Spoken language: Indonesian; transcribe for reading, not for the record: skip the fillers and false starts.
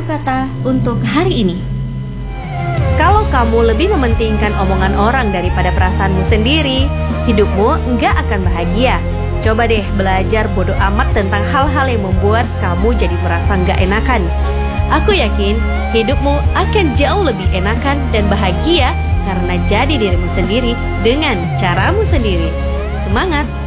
kata untuk hari ini. Kalau kamu lebih mementingkan omongan orang daripada perasaanmu sendiri, hidupmu nggak akan bahagia. Coba deh belajar bodo amat tentang hal-hal yang membuat kamu jadi merasa nggak enakan. Aku yakin hidupmu akan jauh lebih enakan dan bahagia karena jadi dirimu sendiri dengan caramu sendiri. Semangat!